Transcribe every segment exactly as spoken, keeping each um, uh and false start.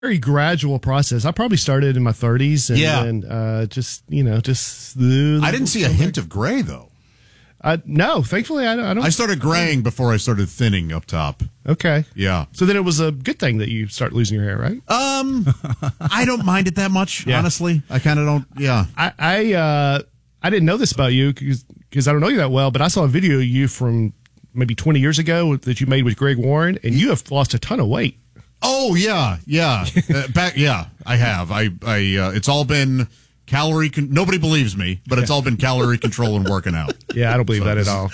very gradual process. I probably started in my thirties, and Yeah. then uh, just you know, just uh, I didn't see a hint of gray though. Uh, no, thankfully I don't. I, don't, I started graying before I started thinning up top. Okay. Yeah. So then it was a good thing that you start losing your hair, right? Um, I don't mind it that much, Yeah. honestly. I kind of don't. Yeah. I I, uh, I didn't know this about you because I don't know you that well, but I saw a video of you from maybe twenty years ago that you made with Greg Warren, and you have lost a ton of weight. Oh yeah, yeah. uh, back, yeah. I have. I, I. Uh, it's all been calorie. Con- Nobody believes me, but it's all been calorie control and working out. Yeah, I don't believe So that at this- all.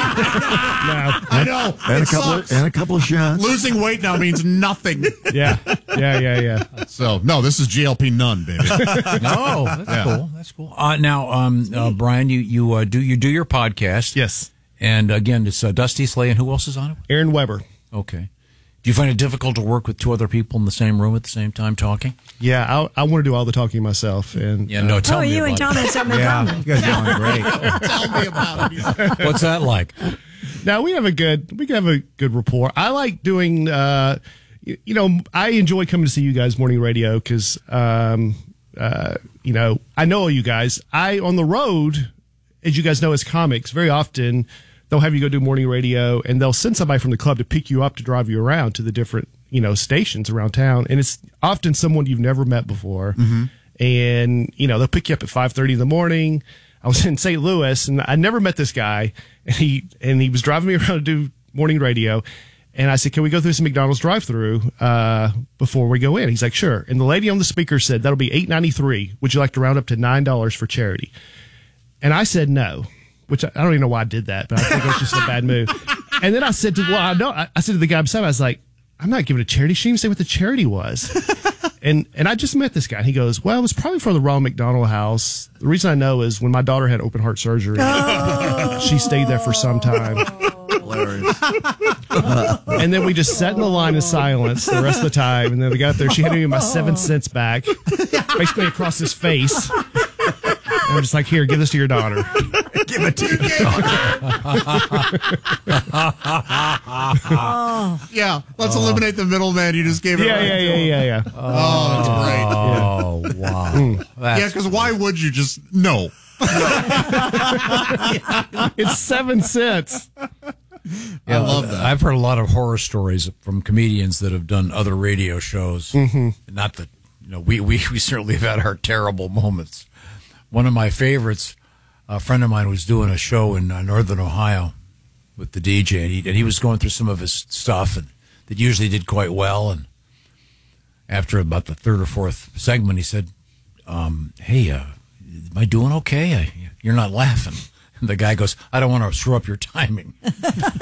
No, I know. And a It couple sucks. of, and a couple of shots. Losing weight now means nothing. Yeah, yeah, yeah, yeah. So no, this is G L P none, baby. No, that's cool. That's cool. Uh, now, um, uh, Brian, you you uh, do you do your podcast? Yes. And again, it's uh, Dusty Slay, and who else is on it? Aaron Weber. Okay. Do you find it difficult to work with two other people in the same room at the same time talking? Yeah, I, I want to do all the talking myself. And Yeah, no, tell Oh, me you and about Tom have something in Yeah, common. you guys are doing great. Tell me about it. it. What's that like? Now we have a good we have a good rapport. I like doing. Uh, you, you know, I enjoy coming to see you guys morning radio because, um, uh, you know, I know all you guys. I on the road, as you guys know, as comics, very often they'll have you go do morning radio, and they'll send somebody from the club to pick you up to drive you around to the different you know stations around town, and it's often someone you've never met before, Mm-hmm. and you know they'll pick you up at five thirty in the morning. I was in Saint Louis, and I never met this guy, and he and he was driving me around to do morning radio, and I said, "Can we go through some McDonald's drive-through uh, before we go in?" He's like, "Sure." And the lady on the speaker said, "That'll be eight ninety-three. Would you like to round up to nine dollars for charity?" And I said no, which I I don't even know why I did that, but I think it was just a bad move. And then I said to well, I know I, I said to the guy beside me, I was like, "I'm not giving a charity. She didn't even say what the charity was." And and I just met this guy. And he goes, "Well, it was probably for the Ronald McDonald House. The reason I know is when my daughter had open heart surgery, she stayed there for some time." Hilarious. And then we just sat in the line in silence the rest of the time. And then we got there. She handed me my seven cents back, basically across his face. And I'm just like, "Here, give this to your daughter." Give it to you. Yeah, let's eliminate the middleman. You just gave it. Yeah, right yeah, to yeah, him. yeah, yeah. Oh, that's great. Oh, wow. That's Yeah, because why would you just no? It's seven cents. I love that. I've heard a lot of horror stories from comedians that have done other radio shows. Mm-hmm. Not that, you know, we, we, we certainly have had our terrible moments. One of my favorites, a friend of mine was doing a show in uh, Northern Ohio with the D J, and he, and he was going through some of his stuff and that usually did quite well. And after about the third or fourth segment, he said, um, hey, uh, am I doing okay? I, you're not laughing. And the guy goes, I don't want to screw up your timing. Yeah.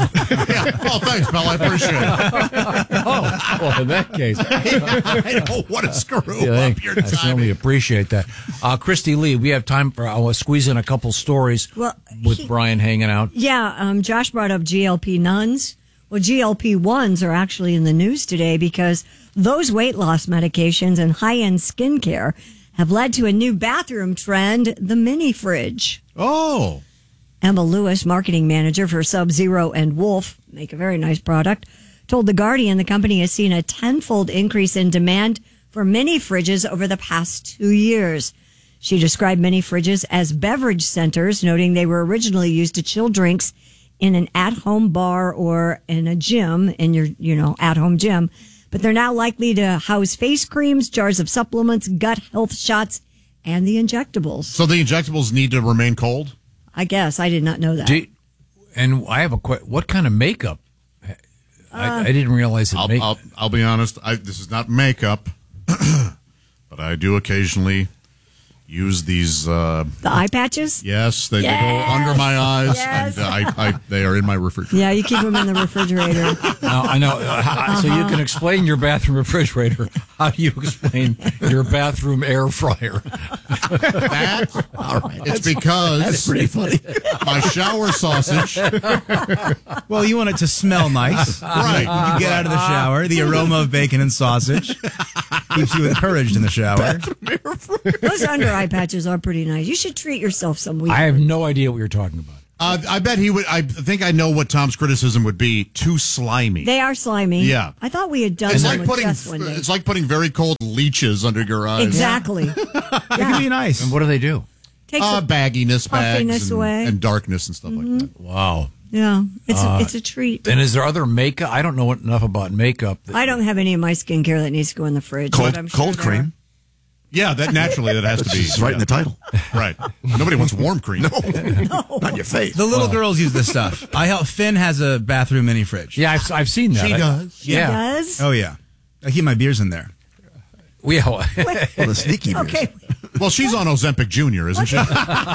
Oh, thanks, pal. I appreciate it. Oh, well, in that case, I don't want to screw yeah, up your I certainly timing. appreciate that. Uh, Christy Lee, we have time for, I'll squeeze in a couple stories Well, with he- Brian hanging out. Yeah, um, Josh brought up G L P nuns. Well, G L P ones are actually in the news today because those weight loss medications and high-end skincare have led to a new bathroom trend, the mini fridge. Oh. Emma Lewis, marketing manager for Sub-Zero and Wolf, make a very nice product, told The Guardian the company has seen a tenfold increase in demand for mini fridges over the past two years. She described mini fridges as beverage centers, noting they were originally used to chill drinks in an at-home bar or in a gym, in your, you know, at-home gym. But they're now likely to house face creams, jars of supplements, gut health shots, and the injectables. So the injectables need to remain cold? I guess. I did not know that. Do you- and I have a question. What kind of makeup? I, I didn't realize it I'll, make, I'll, I'll be honest. I, this is not makeup, but I do occasionally use these. Uh, The eye patches? yes, they Yes. go under my eyes, Yes. and uh, I, I, they are in my refrigerator. Yeah, you keep them in the refrigerator. No, I know. Uh, how- So you can explain your bathroom refrigerator. How do you explain your bathroom air fryer? That, it's because That's pretty funny. my shower sausage. Well, you want it to smell nice. Right. When you get out of the shower, the aroma of bacon and sausage keeps you encouraged in the shower. Those under eye patches are pretty nice. You should treat yourself some week. I have no idea what you're talking about. Uh, I bet he would. I think I know what Tom's criticism would be. Too slimy. They are slimy. Yeah. I thought we had done It's them like with putting Jess one day. it's like putting very cold leeches under your eyes. Exactly. It can be nice. And what do they do? Takes Uh, the bagginess, bags, puffiness and, away. and darkness and stuff like that. Wow. Yeah, it's a, it's a treat. And is there other makeup? I don't know enough about makeup. That, I don't have any of my skincare that needs to go in the fridge. Cold, but I'm sure cold there cream. Yeah, that naturally that has to be It's right in the title. right. Nobody wants warm cream. No, not your face. The little girls use this stuff. I help. Finn has a bathroom mini fridge. Yeah, I've, I've seen that. She I- does. are. Yeah. Does? Oh yeah. I keep my beers in there. We, Well, the sneaky beers. Okay. Well, she's on Ozempic Junior, isn't she? What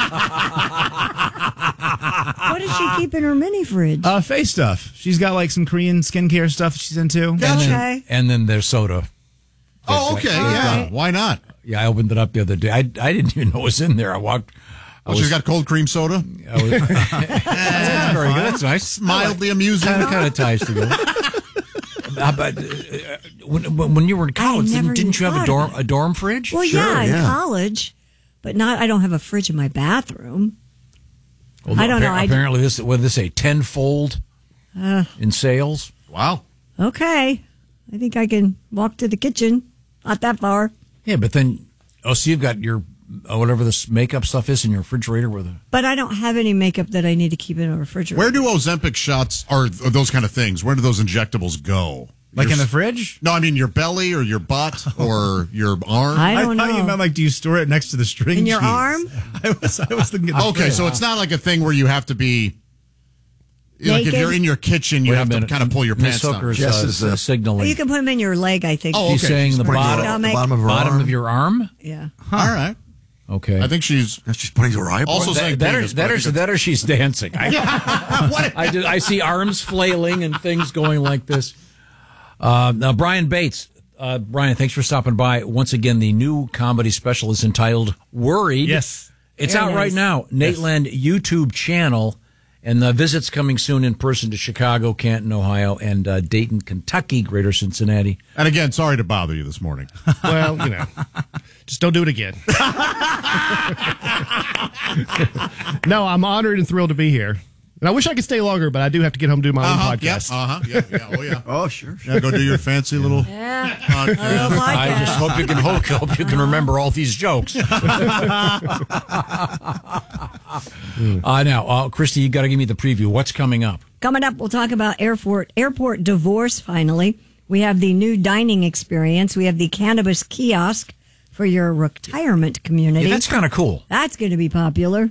does she keep in her mini fridge? Uh, face stuff. She's got like some Korean skincare stuff she's into. and, Okay. then, and then there's soda. Oh, okay. Yeah. right. Why not? Yeah, I opened it up the other day. I, I didn't even know it was in there. I walked. I Well, she's got cold cream soda. I was, that's very good. That's nice. Mildly amusing. Kind of, kind of ties together. Uh, but uh, when, when you were in college, never didn't, didn't you have a thought dorm about it. a dorm fridge? Well, Sure, yeah, in yeah. college, but not. I don't have a fridge in my bathroom. Well, I don't know, I- Apparently, this what did this say tenfold Uh, in sales. Wow. Okay, I think I can walk to the kitchen. Not that far, Yeah, but then oh, so you've got your uh, whatever this makeup stuff is in your refrigerator with a. but I don't have any makeup that I need to keep in a refrigerator. Where do Ozempic shots or th- those kind of things? Where do those injectables go? Like Your in the s- fridge? No, I mean your belly or your butt or your arm. I don't thought know. you meant like, do you store it next to the string in your cheese? arm? I was, I was thinking. the Okay, fridge. so it's not like a thing where you have to be. Like if Naked? you're in your kitchen, you Wait a have to minute. kind of pull your Miss pants down. Hooker's Jess uh, is, uh, uh, signaling. You can put them in your leg. I think. Oh, She's okay. saying She's the putting bottom, the Stomach. bottom of her bottom arm. of your arm. Yeah. All right. Okay. I think she's She's putting her eyeball. also saying that, that, or, penis, that, but I or, think that or she's dancing. I, What? I, do, I see arms flailing and things going like this. Uh, now, Brian Bates. Uh, Brian, thanks for stopping by. Once again, the new comedy special is entitled Worried. Yes. It's Very out right nice. now. Nate Land YouTube channel. And the visit's coming soon in person to Chicago, Canton, Ohio, and uh, Dayton, Kentucky, Greater Cincinnati. And again, sorry to bother you this morning. Well, you know, just don't do it again. No, I'm honored and thrilled to be here. And I wish I could stay longer, but I do have to get home and do my Uh-huh. own Yeah. podcast. Uh huh. Yeah. Yeah. Oh yeah. Oh, sure. Yeah. Go do your fancy little. Yeah. podcast. Oh, I just hope you can hope, hope you can remember all these jokes. uh, now, uh, Christy, you got to give me the preview. What's coming up? Coming up, we'll talk about airport airport divorce. Finally, we have the new dining experience. We have the cannabis kiosk for your retirement community. Yeah, that's kind of cool. That's going to be popular.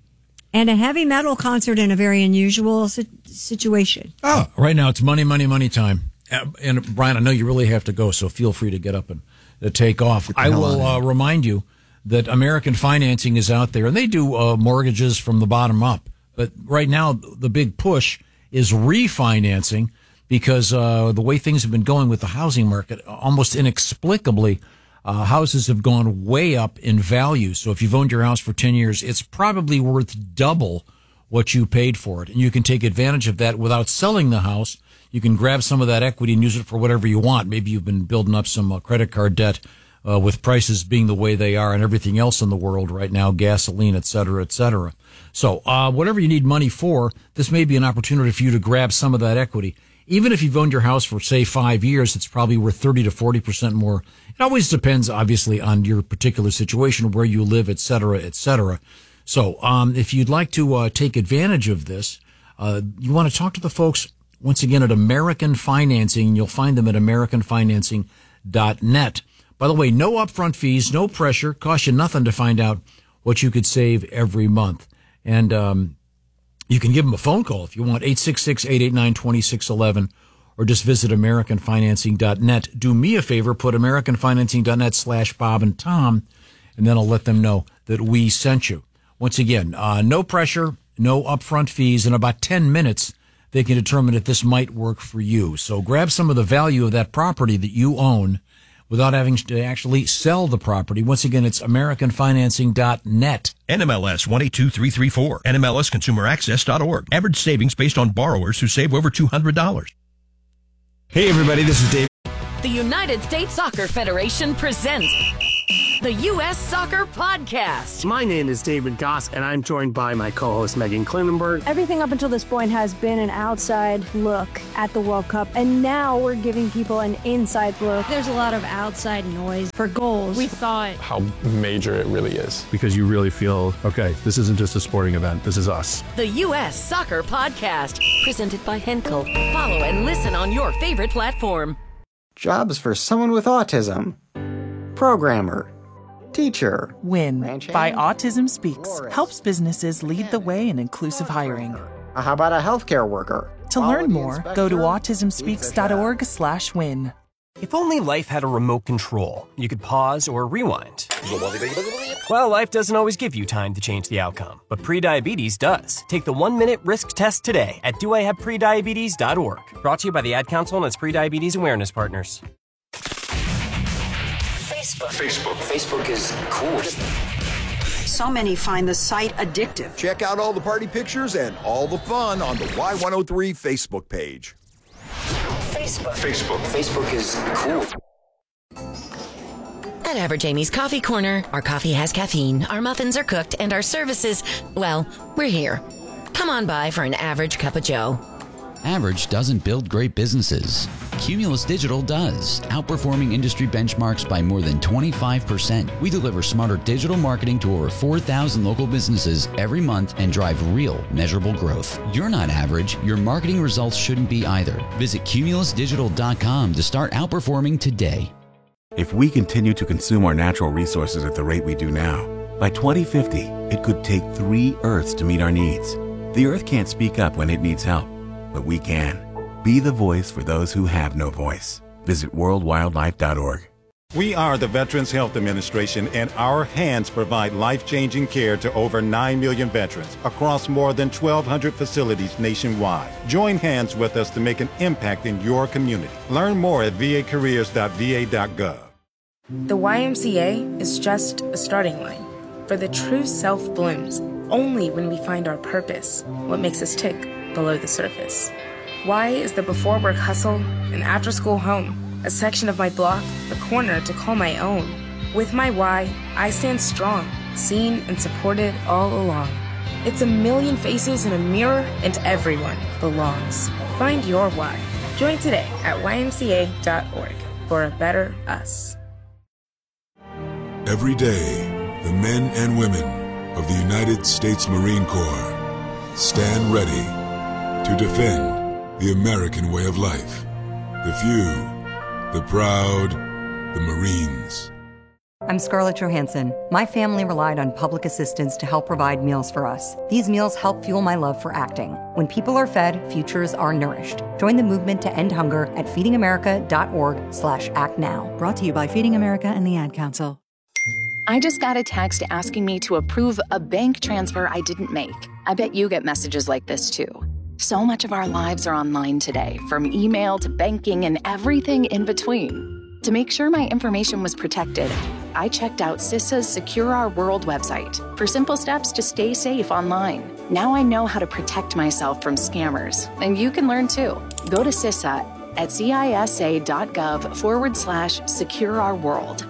And a heavy metal concert in a very unusual si- situation. Oh, right now it's money, money, money time. Uh, and Brian, I know you really have to go, so feel free to get up and uh, take off. I hell will out uh, remind you that American Financing is out there, and they do uh, mortgages from the bottom up. But right now, the big push is refinancing because uh, the way things have been going with the housing market, almost inexplicably, uh, houses have gone way up in value. So if you've owned your house for ten years, it's probably worth double what you paid for it. And you can take advantage of that without selling the house. You can grab some of that equity and use it for whatever you want. Maybe you've been building up some uh, credit card debt uh, with prices being the way they are and everything else in the world right now, gasoline, et cetera, et cetera. So uh, whatever you need money for, this may be an opportunity for you to grab some of that equity. Even if you've owned your house for, say, five years, it's probably worth thirty to forty percent more. It always depends, obviously, on your particular situation, where you live, et cetera, et cetera. So um, if you'd like to uh, take advantage of this, uh, you want to talk to the folks, once again, at American Financing. You'll find them at american financing dot net. By the way, no upfront fees, no pressure, cost you nothing to find out what you could save every month. And um, you can give them a phone call if you want, eight six six, eight eight nine, two six one one, or just visit american financing dot net. Do me a favor, put american financing dot net slash Bob and Tom, and then I'll let them know that we sent you. Once again, uh, no pressure, no upfront fees. In about ten minutes, they can determine if this might work for you. So grab some of the value of that property that you own without having to actually sell the property. Once again, it's american financing dot net. N M L S one eight two three three four, N M L S consumer access dot org. Average savings based on borrowers who save over two hundred dollars. Hey everybody, this is Dave. The United States Soccer Federation presents the U S Soccer Podcast. My name is David Goss, and I'm joined by my co-host Megan Klinenberg. Everything up until this point has been an outside look at the World Cup, and now we're giving people an inside look. There's a lot of outside noise for goals. We thought how major it really is. Because you really feel, okay, this isn't just a sporting event, this is us. The U S Soccer Podcast, presented by Henkel. Follow and listen on your favorite platform. Jobs for someone with autism. Programmer. Teacher. WIN by Autism Speaks helps businesses lead the way in inclusive hiring. How about a healthcare worker? To learn more, go to autism speaks dot org slash win. If only life had a remote control, you could pause or rewind. Well, life doesn't always give you time to change the outcome, but prediabetes does. Take the one-minute risk test today at do I have prediabetes dot org. Brought to you by the Ad Council and its prediabetes awareness partners. Facebook. Facebook. Facebook is cool. So many find the site addictive. Check out all the party pictures and all the fun on the Y one oh three Facebook page. Facebook. Facebook. Facebook is cool. At Average Amy's Coffee Corner, our coffee has caffeine, our muffins are cooked, and our services, well, we're here. Come on by for an average cup of joe. Average doesn't build great businesses. Cumulus Digital does, outperforming industry benchmarks by more than twenty-five percent. We deliver smarter digital marketing to over four thousand local businesses every month and drive real, measurable growth. You're not average. Your marketing results shouldn't be either. Visit cumulus digital dot com to start outperforming today. If we continue to consume our natural resources at the rate we do now, by twenty fifty, it could take three Earths to meet our needs. The Earth can't speak up when it needs help, but we can. Be the voice for those who have no voice. Visit world wildlife dot org. We are the Veterans Health Administration, and our hands provide life-changing care to over nine million veterans across more than twelve hundred facilities nationwide. Join hands with us to make an impact in your community. Learn more at v a careers dot v a dot gov. The Y M C A is just a starting line, for the true self blooms only when we find our purpose, what makes us tick below the surface. Y is the before-work hustle, an after-school home, a section of my block, a corner to call my own. With my Y, I stand strong, seen and supported all along. It's a million faces in a mirror, and everyone belongs. Find your Y. Join today at y m c a dot org for a better us. Every day, the men and women of the United States Marine Corps stand ready to defend the American way of life. The few, the proud, the Marines. I'm Scarlett Johansson. My family relied on public assistance to help provide meals for us. These meals help fuel my love for acting. When people are fed, futures are nourished. Join the movement to end hunger at feeding america dot org slash act now. Brought to you by Feeding America and the Ad Council. I just got a text asking me to approve a bank transfer I didn't make. I bet you get messages like this too. So much of our lives are online today, from email to banking and everything in between. To make sure my information was protected, I checked out CISA's Secure Our World website for simple steps to stay safe online. Now I know how to protect myself from scammers, and you can learn too. Go to CISA at cisa.gov forward slash secure our world.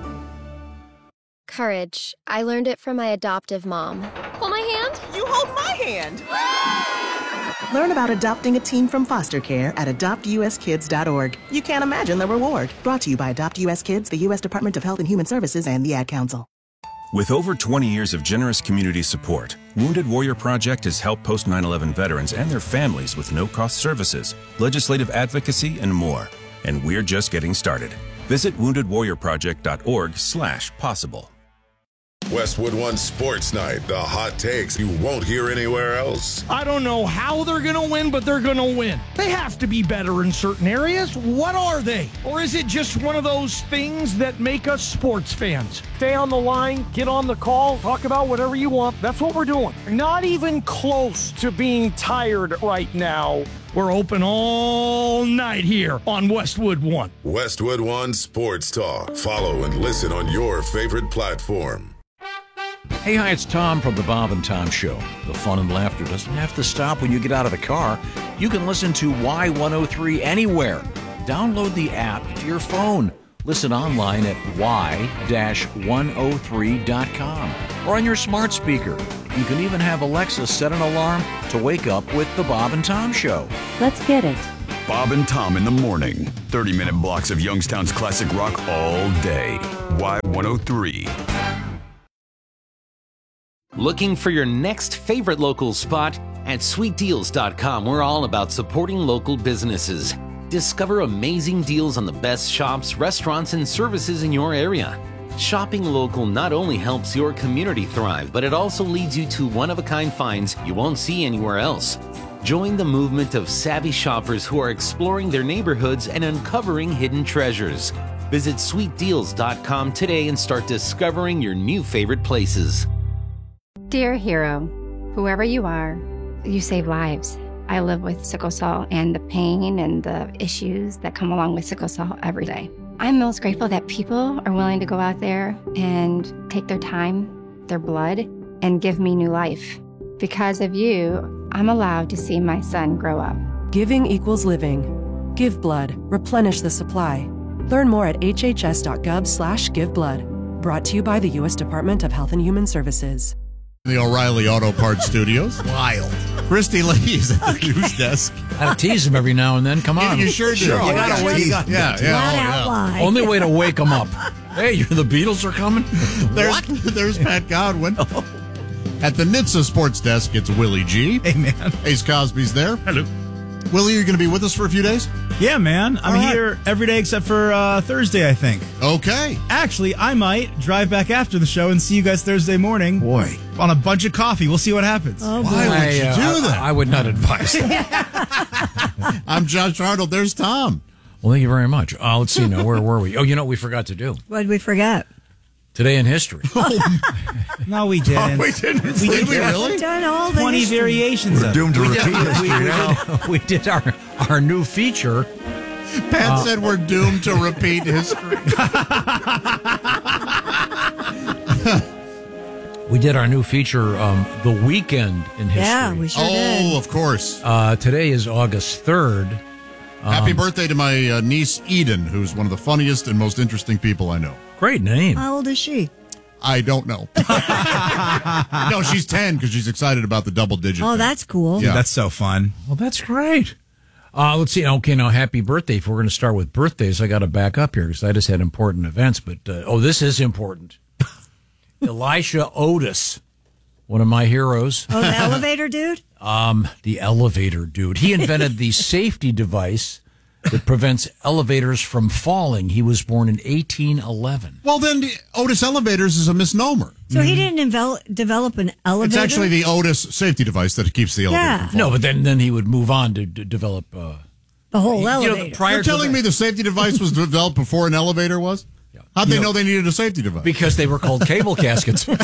Courage. I learned it from my adoptive mom. Hold my hand. You hold my hand. Learn about adopting a teen from foster care at adopt u s kids dot org. You can't imagine the reward. Brought to you by Adopt U S Kids, the U S Department of Health and Human Services, and the Ad Council. With over twenty years of generous community support, Wounded Warrior Project has helped post nine eleven veterans and their families with no-cost services, legislative advocacy, and more. And we're just getting started. Visit wounded warrior project dot org slash possible. Westwood One Sports Night, the hot takes you won't hear anywhere else. I don't know how they're going to win, but they're going to win. They have to be better in certain areas. What are they? Or is it just one of those things that make us sports fans? Stay on the line, get on the call, talk about whatever you want. That's what we're doing. Not even close to being tired right now. We're open all night here on Westwood One. Westwood One Sports Talk. Follow and listen on your favorite platform. Hey, hi, it's Tom from the Bob and Tom Show. The fun and laughter doesn't have to stop when you get out of the car. You can listen to Y one oh three anywhere. Download the app to your phone Listen online at y dash one oh three dot com or on your smart speaker. You can even have Alexa set an alarm to wake up with the Bob and Tom Show. Let's get it. Bob and Tom in the morning. thirty-minute blocks of Youngstown's classic rock all day. Y one oh three. Looking for your next favorite local spot? At sweet deals dot com, we're all about supporting local businesses. Discover amazing deals on the best shops, restaurants, and services in your area. Shopping local not only helps your community thrive, but it also leads you to one-of-a-kind finds you won't see anywhere else. Join the movement of savvy shoppers who are exploring their neighborhoods and uncovering hidden treasures. Visit sweet deals dot com today and start discovering your new favorite places. Dear hero, whoever you are, you save lives. I live with sickle cell and the pain and the issues that come along with sickle cell every day. I'm most grateful that people are willing to go out there and take their time, their blood, and give me new life. Because of you, I'm allowed to see my son grow up. Giving equals living. Give blood. Replenish the supply. Learn more at hhs.gov slash give blood. Brought to you by the U S Department of Health and Human Services. The O'Reilly Auto Parts Studios. Wild. Christy Lee is at the news desk. I have to tease him every now and then. Come on. You sure do. Sure. You gotta wake yeah, up. Yeah, yeah. Oh, yeah. Only way to wake him up. Hey, you're the Beatles are coming? There's, what? There's Pat Godwin. Oh. At the N H T S A Sports Desk, it's Willie G. Hey, man. Ace Cosby's there. Hello. Willie, you're going to be with us for a few days? Yeah, man. I'm right. here every day except for uh, Thursday, I think. Okay. Actually, I might drive back after the show and see you guys Thursday morning. Boy. On a bunch of coffee. We'll see what happens. Oh, Why boy. would you I, uh, do that? I, I would not advise that. I'm Josh Arnold. There's Tom. Well, thank you very much. Uh, let's see now. Where were we? Oh, you know what we forgot to do? What did we forget? Today in history. No, we didn't. No, we didn't. We did did we really? We've done all the twenty history. variations We're of doomed to it. repeat we did, history we, we, now. did, we did our, our new feature. Pat uh, said we're doomed to repeat history. We did our new feature, um, The Weekend in History. Yeah, we sure oh, did. of course. Uh, today is August third. Happy Um, birthday to my uh, niece, Eden, who's one of the funniest and most interesting people I know. Great name. How old is she? I don't know. No, she's ten because she's excited about the double digit. Oh, thing. that's cool. Yeah. That's so fun. Well, that's great. Uh, let's see. Okay, now, happy birthday. If we're going to start with birthdays, I got to back up here because I just had important events. But, uh, oh, this is important. Elisha Otis, one of my heroes. Oh, the elevator dude? Um, the elevator dude. He invented the safety device that prevents elevators from falling. He was born in eighteen eleven. Well, then the Otis Elevators is a misnomer. So he didn't envel- develop an elevator? It's actually the Otis safety device that keeps the elevator Yeah. from falling. No, but then, then he would move on to, to develop... Uh, the whole you know, elevator. prior You're to telling that- me the safety device was developed before an elevator was? Yeah. How'd You they know- know they needed a safety device? Because they were called cable caskets prior,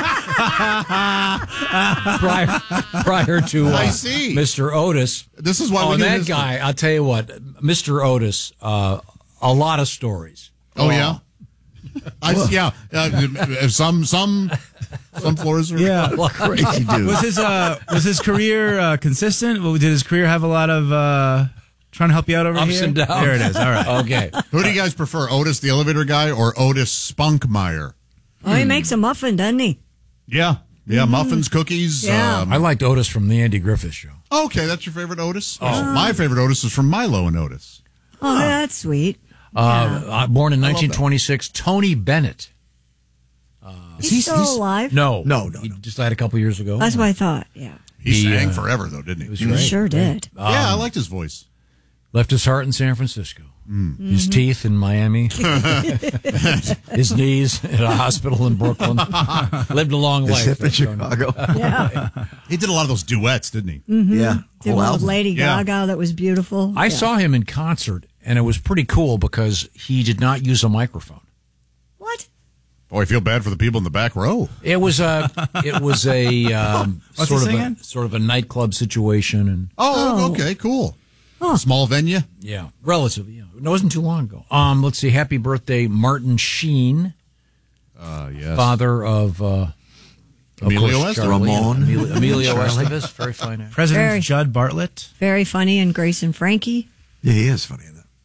prior, prior to uh, I see. Mister Otis. This is why oh, we knew that history. guy, I'll tell you what, Mister Otis, uh, a lot of stories. Oh, yeah? I, yeah. Uh, some some some floors are Yeah. crazy dude. Was his uh was his career uh, consistent? Did his career have a lot of uh, trying to help you out over Ups here? and downs. There it is. All right. Okay. Who do you guys prefer, Otis the elevator guy or Otis Spunkmeyer? Oh, he makes a muffin, doesn't he? Yeah. Yeah, muffins, cookies. Yeah. Um, I liked Otis from the Andy Griffith Show. okay, that's your favorite Otis? Oh. My favorite Otis is from Milo and Otis. Oh, that's sweet. Uh, uh, born in I love nineteen twenty-six, Tony Bennett. He's, he's still alive? No. No, no, He no. just died a couple years ago. That's what I thought, yeah. He, He, sang uh, forever, though, didn't he? It was He great. sure did. Um, yeah, I liked his voice. Left his heart in San Francisco. Mm. His teeth in Miami. His knees in a hospital in Brooklyn. Lived a long life. hip in Chicago. Yeah. He did a lot of those duets, didn't he? Mm-hmm. Yeah. Did Whole one with album. Lady Yeah. Gaga that was beautiful. I Yeah. saw him in concert, and it was pretty cool because he did not use a microphone. What? Boy, I feel bad for the people in the back row. It was a, it was a um, What's sort he of singing? a sort of a nightclub situation, and Oh, Oh. okay, cool. Small venue. yeah, relatively. Yeah, it wasn't too long ago. Um, let's see. Happy birthday, Martin Sheen, Uh, yes. father of uh, of Emilio course, Estevez. Charlie, Ramon. Emilio, Emilio Charlie. Estevez, very fine actor. President Very. Judd Bartlett. Very funny and Grace and Frankie. Yeah, he is funny in that.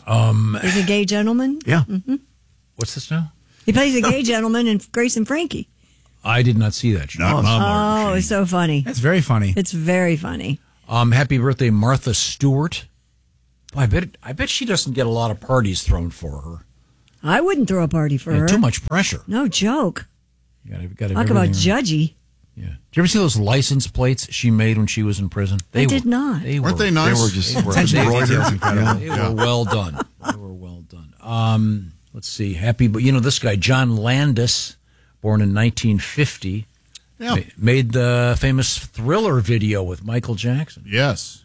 Um, He's a gay gentleman. Yeah. hmm What's this now? He plays a gay gentleman in Grace and Frankie. I did not see that show. Oh, it's so funny. It's very funny. It's very funny. Um, happy birthday, Martha Stewart. Boy, I bet I bet she doesn't get a lot of parties thrown for her. I wouldn't throw a party for Yeah, her. too much pressure. No joke. You gotta, gotta Talk about judgy. Yeah. Did you ever see those license plates she made when she was in prison? I did not. They Weren't were, they nice? They were just They were they, embroidered. they, Incredible. they Yeah. were well done. They were well done. Um, let's see. Happy, but you know this guy John Landis, born in nineteen fifty, Yeah. ma- made the famous Thriller video with Michael Jackson. Yes.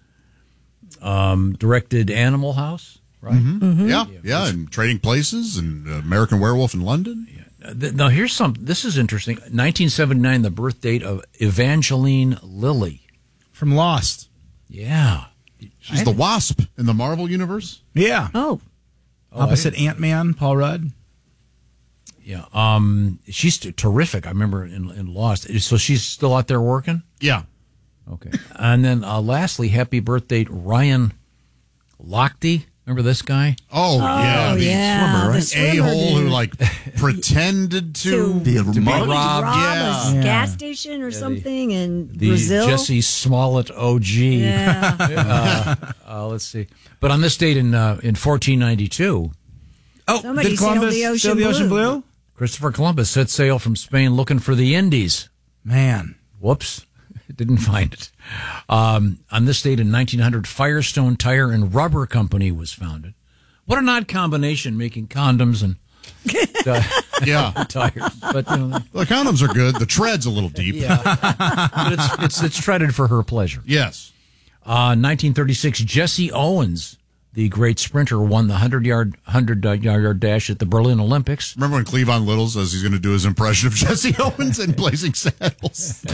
Um, directed Animal House. Right. Mm-hmm. Yeah, yeah, and Trading Places and uh, American Werewolf in London. Uh, th- Now here's some. This is interesting. nineteen seventy-nine, the birth date of Evangeline Lilly from Lost. Yeah, she's the Wasp in the Marvel universe. Yeah. Oh. Opposite Ant-Man, Paul Rudd. Yeah. Um, she's t- terrific. I remember in, in Lost. So she's still out there working. Yeah. Okay. And then uh, lastly, happy birthday, Ryan Lochte. Remember this guy? Oh, yeah, the yeah, swimmer, the right? swimmer A-hole who dude. like pretended to, To be maybe robbed. rob Yeah. a Yeah. gas station or something in The Brazil. Jesse Smollett O G. Yeah. uh, uh, let's see. But on this date in uh, in fourteen ninety-two, Oh, Somebody did sailed Columbus the ocean sail the ocean blue. blue? Christopher Columbus set sail from Spain looking for the Indies. Man. Whoops. Didn't find it. Um, on this date in nineteen hundred, Firestone Tire and Rubber Company was founded. What an odd combination, making condoms and uh, Yeah. tires. But you know, The condoms are good. The tread's a little deep. yeah. But it's, it's it's treaded for her pleasure. Yes. Uh, nineteen thirty-six, Jesse Owens, the great sprinter, won the hundred yard hundred yard dash at the Berlin Olympics. Remember when Cleavon Little says he's going to do his impression of Jesse Owens in Blazing Saddles?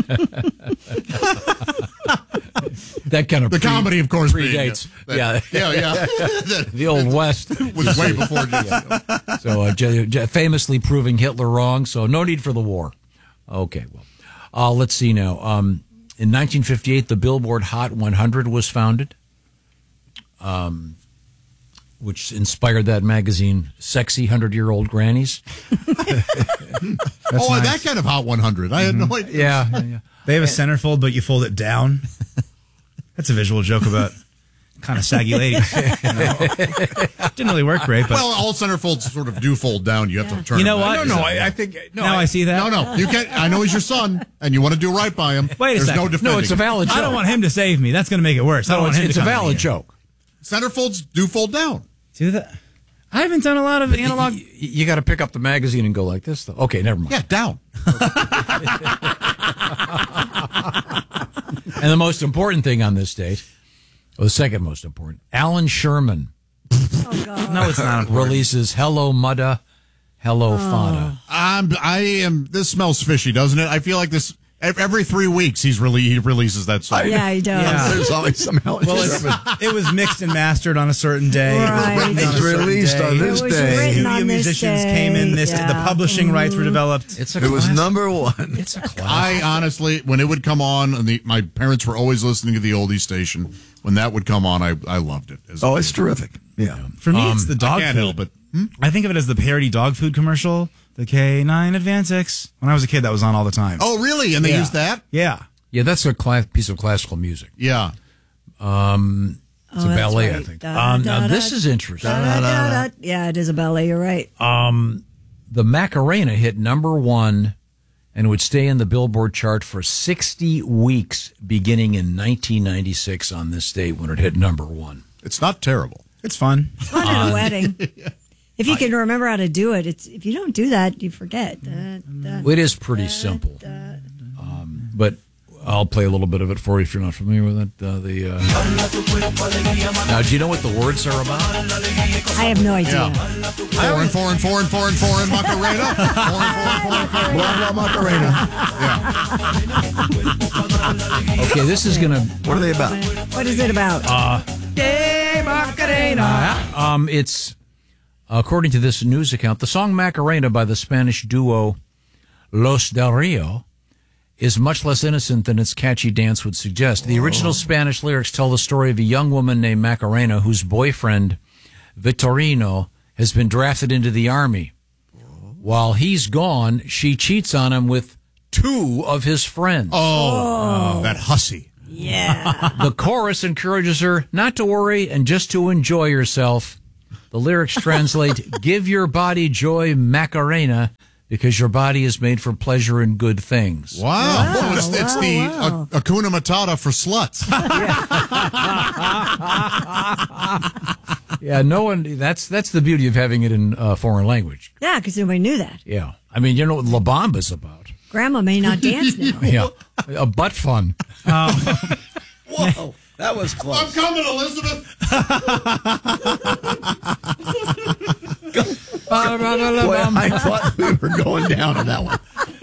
That kind of The pre- comedy, of course, being, predates. uh, that- yeah, yeah, yeah. the old West was way before Jesse Owens. So uh, J- J- famously proving Hitler wrong. So no need for the war. Okay, well, uh, let's see now. Um, in nineteen fifty-eight, the Billboard Hot one hundred was founded, um, which inspired that magazine, Sexy Hundred-Year-Old Grannies. Oh, that kind of Hot one hundred. I had no idea. Yeah, yeah, yeah. They have a centerfold, but you fold it down. That's a visual joke about kind of saggy ladies. You know? Didn't really work great, but Well, all centerfolds sort of do fold down. You have to turn You know them what? back. No, no, I- I think no. now I, see that. No, no. You can't. I know he's your son, and you want to do right by him. Wait a There's second. no defending. No, it's a valid joke. I don't want him to save me. That's going to make it worse. I don't No, want it's, him it's to a come at valid me. joke. Centerfolds do fold down. Do that. I haven't done a lot of analog. You, you got to pick up the magazine and go like this, though. Okay, never mind. Yeah, down. And the most important thing on this date, or the second most important, Alan Sherman Oh, God. No, it's not important. releases Hello Mudda, Hello Fada. I'm. I am. This smells fishy, doesn't it? I feel like this. ev- Every three weeks, he's really he releases that song. Yeah, he does. Yeah. There's always some hell. Well, it's, it was mixed and mastered on a certain day. Right. It was written on a It's certain released day. on this It was day. written Studio on this musicians day. came in. This Yeah. the publishing rights were developed. It's a It was classic. number one. It's a classic. I honestly, when it would come on, and the, my parents were always listening to the oldie station. When that would come on, I I loved it. as a Oh, it's kid. terrific. Yeah. For me, Um, it's the dog I can't food. help it. Hmm? I think of it as the parody dog food commercial, the K nine Advance X. When I was a kid, that was on all the time. Oh, really? And they Yeah. used that? Yeah. Yeah, that's a cla- piece of classical music. Yeah. Um, it's Oh, a that's ballet, I right. think. Da, Um, da, now, da, this is interesting. Da, da, da. Yeah, it is a ballet. You're right. Um, the Macarena hit number one and would stay in the Billboard chart for sixty weeks beginning in nineteen ninety-six on this date when it hit number one. It's not terrible. It's fun. Fun at a wedding. If you can remember how to do it, it's if you don't do that, you forget. Da, da, It is pretty simple. Um, but I'll play a little bit of it for you if you're not familiar with it. Uh, the uh... Now, do you know what the words are about? I have no idea. Yeah. Foreign, foreign, foreign, foreign, foreign, Macarena. Foreign, foreign, foreign, foreign. Blah, blah, Macarena. Yeah. Okay, this is going to... What are they about? What is it about? Uh, um, it's, according to this news account, the song Macarena by the Spanish duo Los Del Rio is much less innocent than its catchy dance would suggest. The original Spanish lyrics tell the story of a young woman named Macarena whose boyfriend Vittorino, has been drafted into the Army. While he's gone, she cheats on him with two of his friends. Oh, oh that hussy. Yeah. The chorus encourages her not to worry and just to enjoy herself. The lyrics translate, give your body joy, Macarena, because your body is made for pleasure and good things. Wow. wow it's, it's wow, the wow. Uh, Hakuna Matata for sluts. Yeah, no one, that's that's the beauty of having it in uh, foreign language. Yeah, because nobody knew that. Yeah. I mean, you know what La Bamba's about. Grandma may not dance now. Yeah. A butt fun. Um, Whoa. That was close. I'm coming, Elizabeth. Boy, I thought we were going down on that one.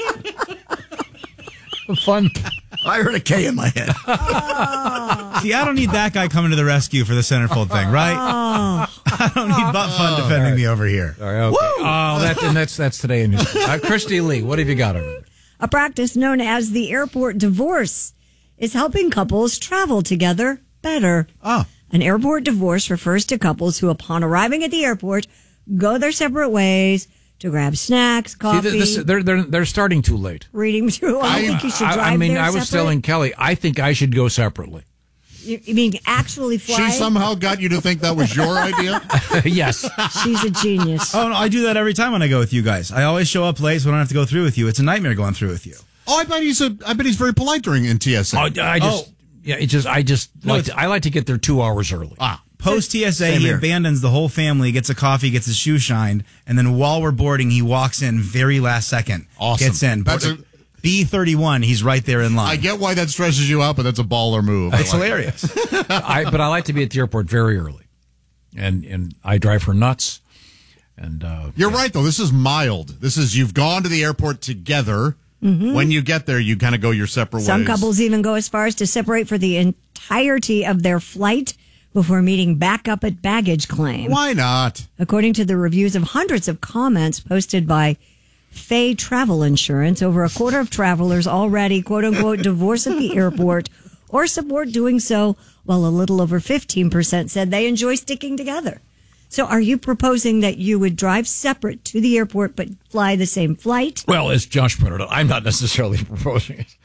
Fun. I heard a K in my head. Oh. See, I don't need that guy coming to the rescue for the centerfold thing, right? Oh. I don't need butt fun defending right. me over here. All right, okay. Oh, that, and that's that's today in news. Uh, Christy Lee, what have you got over there? A practice known as the airport divorce is helping couples travel together better. Oh. An airport divorce refers to couples who, upon arriving at the airport, go their separate ways to grab snacks, coffee. See, this, they're, they're, they're starting too late. Reading through. I, I think you should drive I, I mean, there I was separate. telling Kelly, I think I should go separately. You, you mean actually fly? She somehow got you to think that was your idea? Yes. She's a genius. Oh, no, I do that every time when I go with you guys. I always show up late so I don't have to go through with you. It's a nightmare going through with you. Oh, I bet he's a. I bet he's very polite during in T S A. Oh, I just, oh. yeah, it just, I just no, like to, I like to get there two hours early. Ah, post T S A, he here. abandons the whole family, gets a coffee, gets his shoe shined, and then while we're boarding, he walks in very last second. Awesome. Gets in. That's a, B thirty-one. He's right there in line. I get why that stresses you out, but that's a baller move. It's like hilarious. I, but I like to be at the airport very early, and and I drive her nuts. And uh, you're yeah. right though. This is mild. This is you've gone to the airport together. Mm-hmm. When you get there, you kind of go your separate Some ways. Some couples even go as far as to separate for the entirety of their flight before meeting back up at baggage claim. Why not? According to the reviews of hundreds of comments posted by Fay Travel Insurance, over a quarter of travelers already, quote unquote, divorce at the airport or support doing so, while a little over fifteen percent said they enjoy sticking together. So are you proposing that you would drive separate to the airport but fly the same flight? Well, as Josh pointed out, I'm not necessarily proposing it.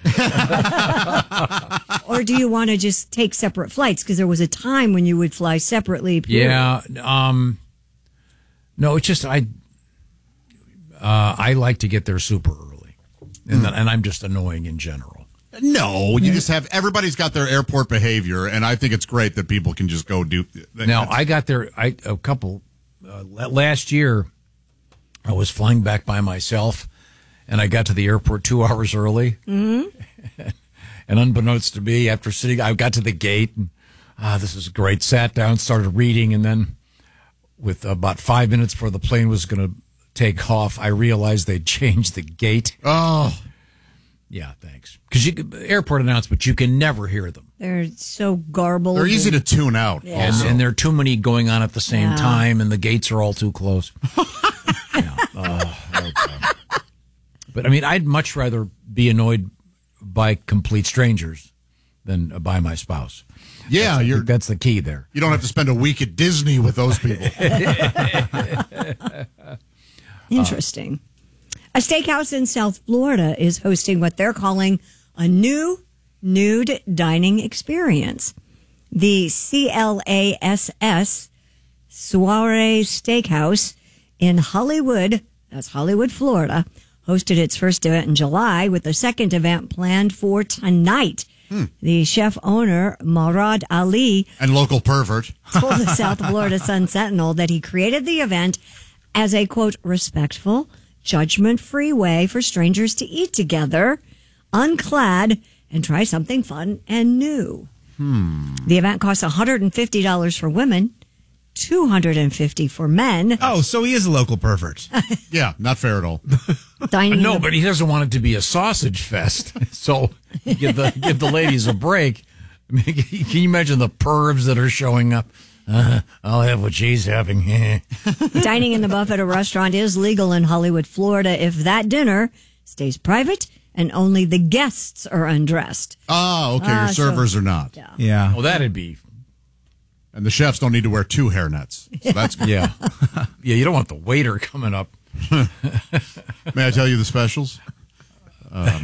Or do you want to just take separate flights? Because there was a time when you would fly separately. Period. Yeah. Um, no, it's just I uh, I like to get there super early. And, mm. and I'm just annoying in general. No, you just have everybody's got their airport behavior, and I think it's great that people can just go do. Now, I got there I a couple uh, last year. I was flying back by myself, and I got to the airport two hours early. Mm-hmm. And unbeknownst to me, after sitting, I got to the gate. And, ah, this is great. Sat down, started reading, and then, with about five minutes before the plane was going to take off, I realized they'd changed the gate. Oh. Yeah, thanks. Because you airport announcements, you can never hear them. They're so garbled. They're easy to tune out. Yeah. And, and there are too many going on at the same yeah. time, and the gates are all too close. yeah. oh, okay. But, I mean, I'd much rather be annoyed by complete strangers than by my spouse. Yeah, that's, you're, that's the key there. You don't have to spend a week at Disney with those people. Interesting. A steakhouse in South Florida is hosting what they're calling a new nude dining experience. The C L A S S Soiree Steakhouse in Hollywood, that's Hollywood, Florida, hosted its first event in July with the second event planned for tonight. Hmm. The chef owner, Marad Ali, and local pervert, told the South Florida Sun Sentinel that he created the event as a, quote, respectful, judgment-free way for strangers to eat together, unclad, and try something fun and new. Hmm. The event costs one hundred fifty dollars for women, two hundred fifty dollars for men. Oh, so he is a local pervert. Yeah, not fair at all. Dining no, the- but he doesn't want it to be a sausage fest. So give the give the ladies a break. I mean, can you imagine the pervs that are showing up? Uh, I'll have what she's having. Dining in the buffet at a restaurant is legal in Hollywood, Florida, if that dinner stays private and only the guests are undressed. Oh, okay. Ah, Your servers so, are not. Yeah. Yeah. Well, that'd be And the chefs don't need to wear two hairnets. So that's good. Yeah. Yeah, you don't want the waiter coming up. May I tell you the specials? Um,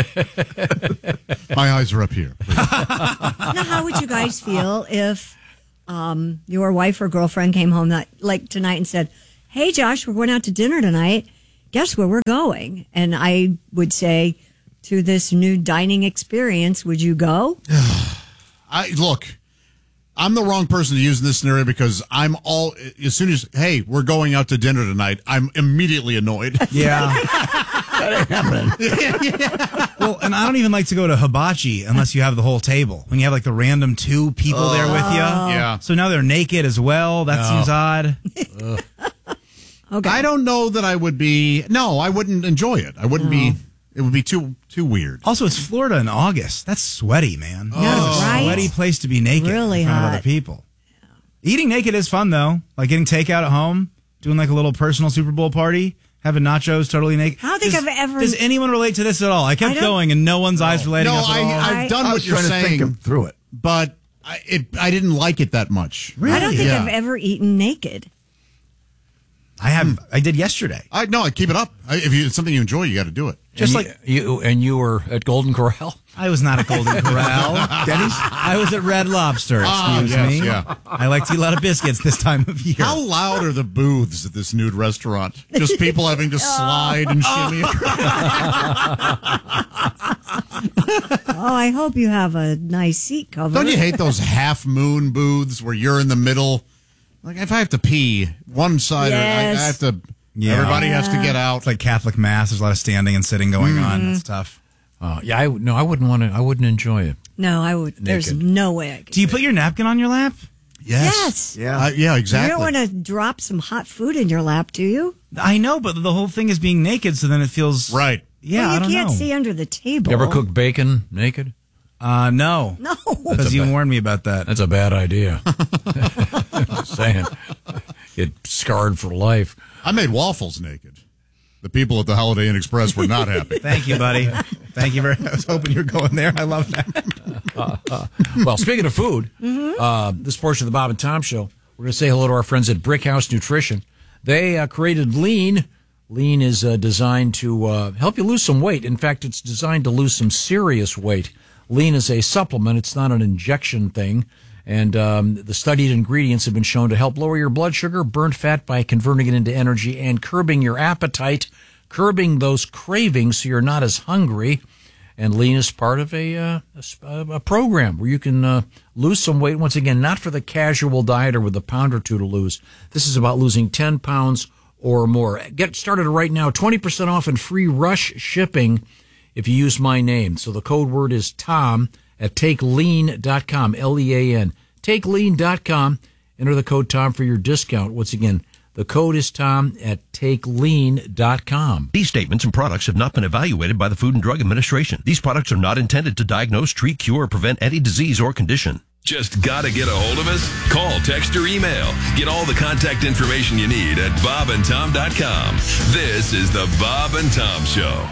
my eyes are up here. Now, how would you guys feel if um, your wife or girlfriend came home that like tonight and said, "Hey, Josh, we're going out to dinner tonight. Guess where we're going?" And I would say, to this new dining experience, would you go? I look. I'm the wrong person to use in this scenario because I'm all as soon as hey, we're going out to dinner tonight. I'm immediately annoyed. Yeah. That ain't happening. Well, and I don't even like to go to hibachi unless you have the whole table. When you have like the random two people there with you. Yeah. So now they're naked as well. That No. seems odd. Okay. I don't know that I would be. No, I wouldn't enjoy it. I wouldn't be. It would be too too weird. Also, it's Florida in August. That's sweaty, man. Oh. That's a Right? sweaty place to be naked Really in front of hot. other people. Eating naked is fun, though. Like getting takeout at home, doing like a little personal Super Bowl party, having nachos totally naked. I don't think does, I've ever- Does anyone relate to this at all? I I kept don't- going, and no one's eyes relating No, up at I, all. I've done I what was you're trying to saying think through it. but I, it, I didn't like it that much. I don't think Yeah. I've ever eaten naked. I have. I did yesterday. I no, I keep it up. I, if you, it's something you enjoy, you got to do it. Just And like you, you and you were at Golden Corral. I was not at Golden Corral. Denny's? I was at Red Lobster. Excuse Ah, yes, me. yeah. I like to eat a lot of biscuits this time of year. How loud are the booths at this nude restaurant? Just people having to slide and shimmy. Oh, I hope you have a nice seat cover. Don't you hate those half moon booths where you're in the middle? Like if I have to pee, one side, Yes. I, I have to. Yeah. Everybody has to get out. It's like Catholic Mass. There's a lot of standing and sitting going on. That's tough. Uh, yeah, I no, I wouldn't want to. I wouldn't enjoy it. No, I would. There's Naked. no way I could. Do you put your napkin on your lap? Yes. Yes. Yeah. Uh, yeah, You exactly. don't want to drop some hot food in your lap, do you? I know, but the whole thing is being naked, so then it feels right. Yeah, well, you I don't can't know. see under the table. You ever cook bacon naked? Uh, no, No. because you bad- warned me about that. That's a bad idea. Just saying, get scarred for life. I made waffles naked. The people at the Holiday Inn Express were not happy. Thank you, buddy. Thank you very much. I was hoping you were going there. I love that. Uh, uh, well, speaking of food, uh, this portion of the Bob and Tom Show, we're going to say hello to our friends at Brick House Nutrition. They uh, created Lean. Lean is uh, designed to uh, help you lose some weight. In fact, it's designed to lose some serious weight. Lean is a supplement. It's not an injection thing. And um, the studied ingredients have been shown to help lower your blood sugar, burn fat by converting it into energy, and curbing your appetite, curbing those cravings so you're not as hungry. And Lean is part of a uh, a, a program where you can uh, lose some weight. Once again, not for the casual dieter with a pound or two to lose. This is about losing ten pounds or more. Get started right now. twenty percent off and free rush shipping if you use my name. So the code word is Tom at take lean dot com, L E A N. take lean dot com. Enter the code Tom for your discount. Once again, the code is Tom at take lean dot com. These statements and products have not been evaluated by the Food and Drug Administration. These products are not intended to diagnose, treat, cure, or prevent any disease or condition. Just gotta get a hold of us? Call, text, or email. Get all the contact information you need at bob and tom dot com. This is the Bob and Tom Show.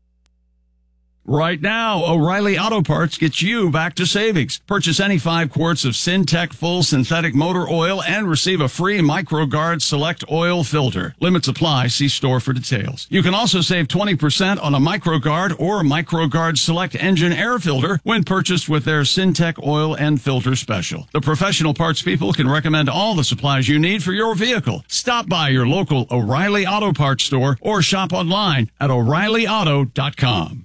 Right now, O'Reilly Auto Parts gets you back to savings. Purchase any five quarts of Syntec full synthetic motor oil and receive a free MicroGuard Select oil filter. Limits apply. See store for details. You can also save twenty percent on a MicroGuard or MicroGuard Select engine air filter when purchased with their Syntec oil and filter special. The professional parts people can recommend all the supplies you need for your vehicle. Stop by your local O'Reilly Auto Parts store or shop online at o'reilly auto dot com.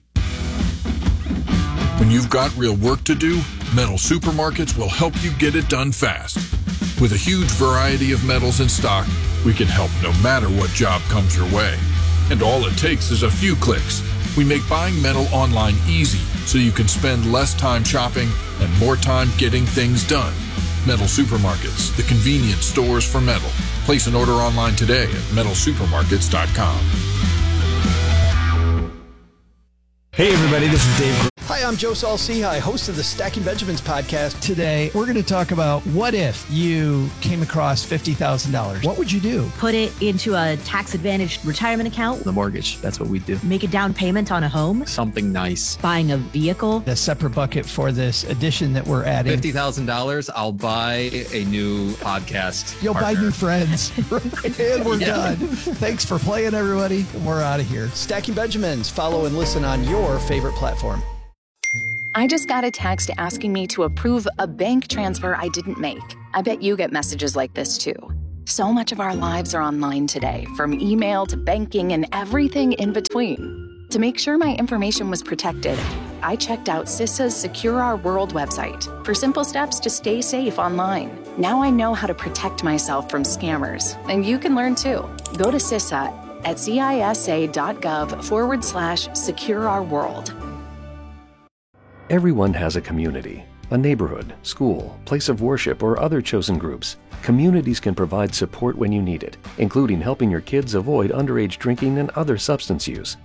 When you've got real work to do, Metal Supermarkets will help you get it done fast. With a huge variety of metals in stock, we can help no matter what job comes your way. And all it takes is a few clicks. We make buying metal online easy so you can spend less time shopping and more time getting things done. Metal Supermarkets, the convenience stores for metal. Place an order online today at metal supermarkets dot com. Hey everybody, this is Dave. Hi, Hi, I'm Joe Saul-Sehy, host of the Stacking Benjamins podcast. Today, we're going to talk about what if you came across fifty thousand dollars. What would you do? Put it into a tax-advantaged retirement account. The mortgage, that's what we do. Make a down payment on a home. Something nice. Buying a vehicle. A separate bucket for this addition that we're adding. fifty thousand dollars, I'll buy a new podcast You'll partner. buy new friends. And we're Yeah. done. Thanks for playing, everybody. We're out of here. Stacking Benjamins. Follow and listen on your favorite platform. I just got a text asking me to approve a bank transfer I didn't make. I bet you get messages like this too. So much of our lives are online today, from email to banking and everything in between. To make sure my information was protected, I checked out CISA's Secure Our World website for simple steps to stay safe online. Now I know how to protect myself from scammers, and you can learn too. Go to CISA at cisa.gov forward slash secure our world. Everyone has a community, a neighborhood, school, place of worship, or other chosen groups. Communities can provide support when you need it, including helping your kids avoid underage drinking and other substance use.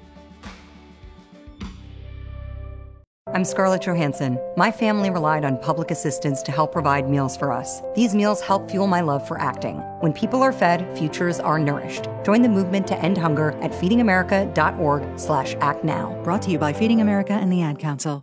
I'm Scarlett Johansson. My family relied on public assistance to help provide meals for us. These meals help fuel my love for acting. When people are fed, futures are nourished. Join the movement to end hunger at feedingamerica.org slash act now. Brought to you by Feeding America and the Ad Council.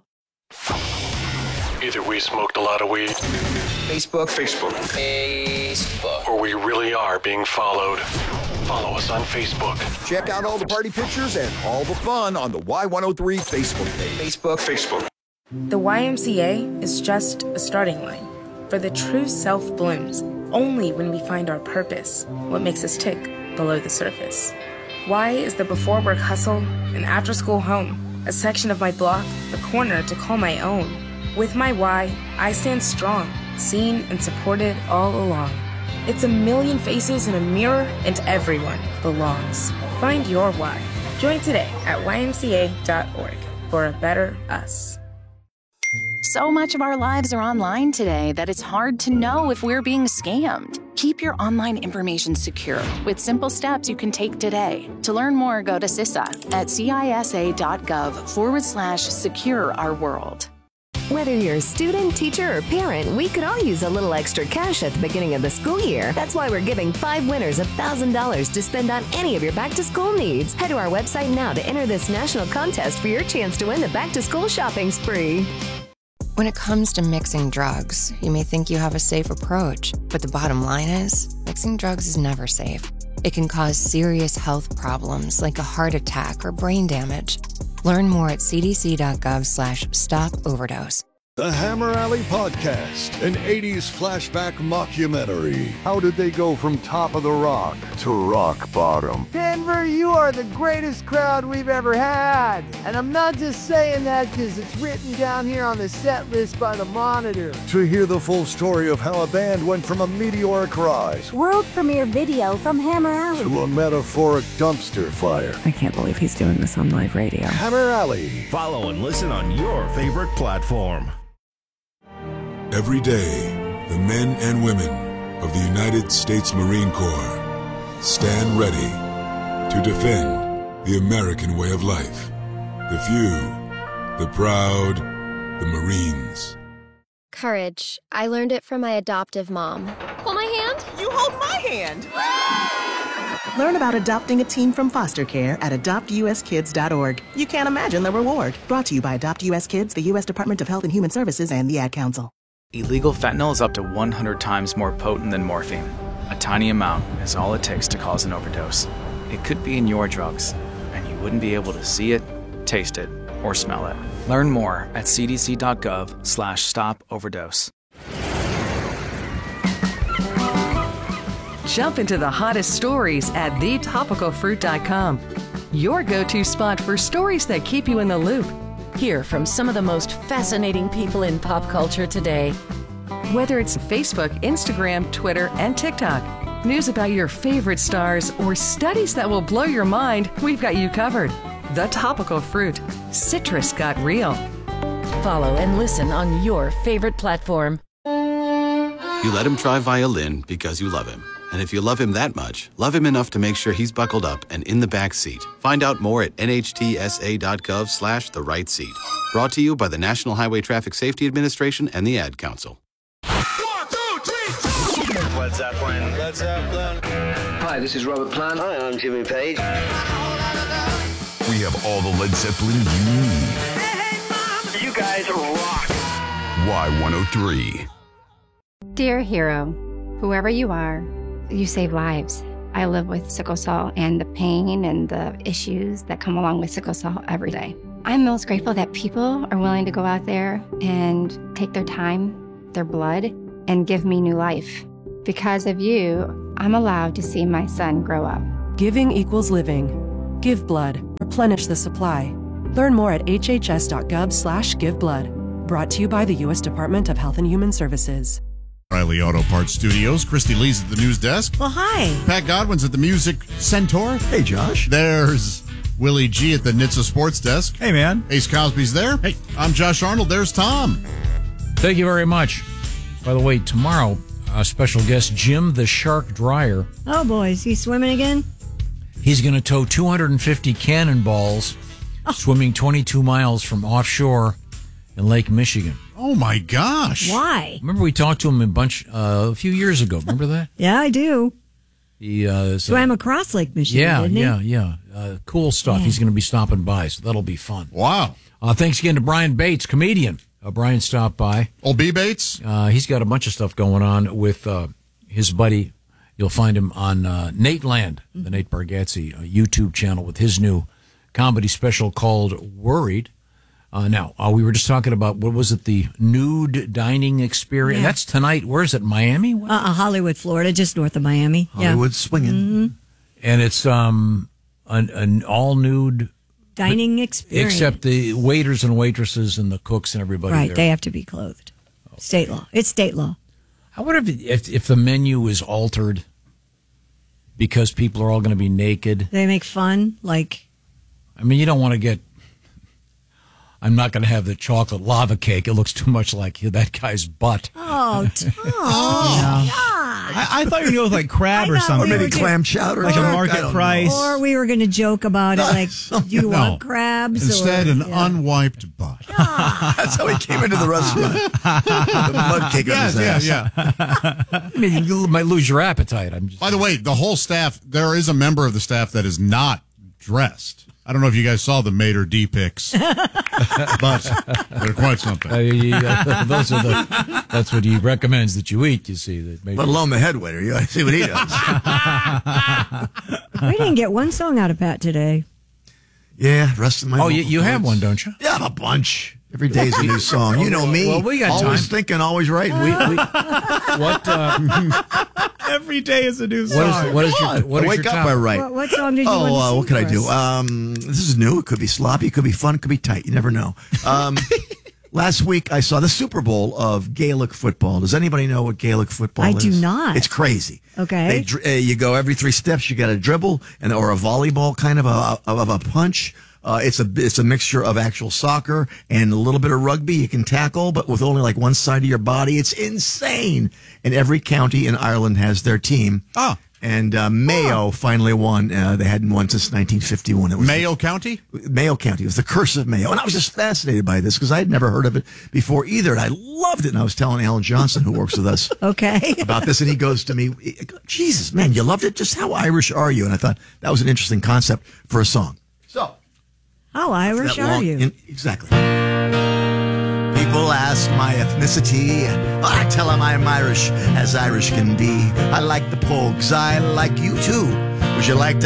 Either we smoked a lot of weed. Facebook. Facebook. Facebook. Or we really are being followed. Follow us on Facebook. Check out all the party pictures and all the fun on the Y one oh three Facebook page. Facebook. Facebook. The Y M C A is just a starting line. For the true self blooms only when we find our purpose, what makes us tick below the surface. Y is the before work hustle, an after school home, a section of my block, a corner to call my own. With my Y, I stand strong, seen and supported all along. It's a million faces in a mirror, and everyone belongs. Find your why. Join today at y m c a dot org for a better us. So much of our lives are online today that it's hard to know if we're being scammed. Keep your online information secure with simple steps you can take today. To learn more, go to CISA at cisa.gov forward slash secure our world. Whether you're a student, teacher, or parent, we could all use a little extra cash at the beginning of the school year. That's why we're giving five winners one thousand dollars to spend on any of your back-to-school needs. Head to our website now to enter this national contest for your chance to win the back-to-school shopping spree. When it comes to mixing drugs, you may think you have a safe approach, but the bottom line is, mixing drugs is never safe. It can cause serious health problems like a heart attack or brain damage. Learn more at cdc.gov slash stop overdose. The Hammer Alley Podcast, an eighties flashback mockumentary. How did they go from top of the rock to rock bottom? Denver, you are the greatest crowd we've ever had. And I'm not just saying that because it's written down here on the set list by the Monitor. To hear the full story of how a band went from a meteoric rise World premiere video from Hammer Alley to a metaphoric dumpster fire. I can't believe he's doing this on live radio. Hammer Alley. Follow and listen on your favorite platform. Every day, the men and women of the United States Marine Corps stand ready to defend the American way of life. The few, the proud, the Marines. Courage. I learned it from my adoptive mom. Hold my hand. You hold my hand. Learn about adopting a teen from foster care at adopt u s kids dot org. You can't imagine the reward. Brought to you by Adopt U S Kids, the U S Department of Health and Human Services, and the Ad Council. Illegal fentanyl is up to one hundred times more potent than morphine. A tiny amount is all it takes to cause an overdose. It could be in your drugs, and you wouldn't be able to see it, taste it, or smell it. Learn more at cdc.gov slash stop overdose. Jump into the hottest stories at the topical fruit dot com. Your go-to spot for stories that keep you in the loop. Hear from some of the most fascinating people in pop culture today. Whether it's Facebook, Instagram, Twitter, and TikTok, news about your favorite stars, or studies that will blow your mind, we've got you covered. The Topical Fruit. Citrus got real. Follow and listen on your favorite platform. You let him try violin because you love him. And if you love him that much, love him enough to make sure he's buckled up and in the back seat. Find out more at nhtsa.gov slash the right seat. Brought to you by the National Highway Traffic Safety Administration and the Ad Council. Led Zeppelin. Led Zeppelin. Hi, this is Robert Plant. Hi, I'm Jimmy Page. We have all the Led Zeppelin you need. Hey, hey, Mom! You guys rock! Y one oh three. Dear hero, whoever you are, you save lives. I live with sickle cell and the pain and the issues that come along with sickle cell every day. I'm most grateful that people are willing to go out there and take their time, their blood, and give me new life. Because of you, I'm allowed to see my son grow up. Giving equals living. Give blood. Replenish the supply. Learn more at hhs.gov slash give blood. Brought to you by the U S Department of Health and Human Services. Riley Auto Parts Studios. Christy Lee's at the news desk. Well, hi. Pat Godwin's at the Music Centaur. Hey, Josh. There's Willie G at the N H T S A Sports Desk. Hey, man. Ace Cosby's there. Hey. I'm Josh Arnold. There's Tom. Thank you very much. By the way, tomorrow, a special guest, Jim the Shark Dryer. Oh, boy. Is he swimming again? He's going to tow two hundred fifty cannonballs, oh. swimming twenty-two miles from offshore in Lake Michigan. Oh, my gosh. Why? Remember we talked to him a bunch uh, a few years ago. Remember that? Yeah, I do. He uh, swam across Lake Michigan, yeah, didn't he? Yeah, yeah, yeah. Uh, cool stuff. Yeah. He's going to be stopping by, so that'll be fun. Wow. Uh, thanks again to Brian Bates, comedian. Uh, Brian stopped by. Oh, B. Bates? Uh, he's got a bunch of stuff going on with uh, his buddy. You'll find him on uh, Nate Land, mm-hmm. the Nate Bargatze uh, YouTube channel, with his new comedy special called Worried. Uh, now, uh, we were just talking about, what was it, the nude dining experience? Yeah. That's tonight. Where is it, Miami? Uh, uh, Hollywood, Florida, just north of Miami. Hollywood yeah. swinging. Mm-hmm. And it's um an, an all-nude dining experience. Except the waiters and waitresses and the cooks and everybody Right, there. they have to be clothed. Okay. State law. It's state law. I wonder if, if, if the menu is altered because people are all going to be naked. They make fun, like... I mean, you don't want to get... I'm not going to have the chocolate lava cake. It looks too much like that guy's butt. Oh, Tom. oh, yeah. I, I thought you were going with like crab or something. Or maybe clam chowder. Like a market price. Or we were going to joke about it like, do you no. want crabs? Instead, or, an yeah. unwiped butt. That's how he came into the restaurant. The mud cake on his ass. Yeah, yeah. I mean, you might lose your appetite. I'm just By the way, the whole staff, there is a member of the staff that is not dressed. I don't know if you guys saw the Mater D pics, but they're quite something. Uh, yeah, those are the, that's what he recommends that you eat, you see. That maybe. Let alone the head waiter. You see what he does. We didn't get one song out of Pat today. Yeah, rest of my Oh, you, you have one, don't you? Yeah, I have a bunch. Every day's a new song. You know me. Well, we got always time. thinking, always writing. We, we, what? Uh, Every day is a new song. What is, what is your? What I is wake your up, top? I write. What, what song did you oh, want to uh, sing what could I for do? us? Um, this is new. It could be sloppy. It could be fun. It could be tight. You never know. Um, last week, I saw the Super Bowl of Gaelic football. Does anybody know what Gaelic football I is? do not. It's crazy. Okay. They, uh, you go every three steps. You got a dribble and or a volleyball kind of a of a punch. Uh, it's a it's a mixture of actual soccer and a little bit of rugby. You can tackle, but with only like one side of your body. It's insane. And every county in Ireland has their team. Oh. And uh, Mayo oh. finally won. Uh, they hadn't won since nineteen fifty-one. It was Mayo the, County? Mayo County. It was the curse of Mayo. And I was just fascinated by this because I had never heard of it before either. And I loved it. And I was telling Alan Johnson, who works with us, okay, about this. And he goes to me, Jesus, man, you loved it? Just how Irish are you? And I thought that was an interesting concept for a song. So, how Irish are long, you? In, exactly. People ask my ethnicity. I tell them I'm Irish, as Irish can be. I like the Pogues. I like you too. Would you like to